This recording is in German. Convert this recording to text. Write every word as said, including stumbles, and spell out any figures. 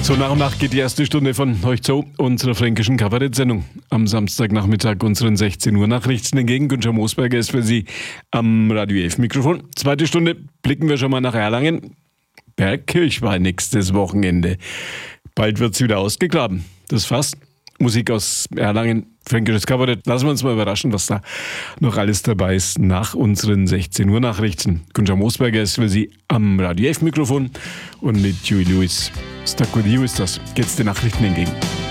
So nach und nach geht die erste Stunde von euch zu unserer fränkischen Kabarett-Sendung. Am Samstagnachmittag unseren sechzehn Uhr Nachrichten entgegen. Günther Moosberger ist für Sie am Radio elf Mikrofon. Zweite Stunde blicken wir schon mal nach Erlangen. Bergkirchweih nächstes Wochenende. Bald wird es wieder ausgegraben. Das Fass. Musik aus Erlangen, fränkisches Kabarett. Lassen wir uns mal überraschen, was da noch alles dabei ist nach unseren sechzehn Uhr Nachrichten. Günther Moosberger ist für Sie am Radio elf Mikrofon und mit Huey Lewis. Stuck with You ist das. Geht's den Nachrichten entgegen.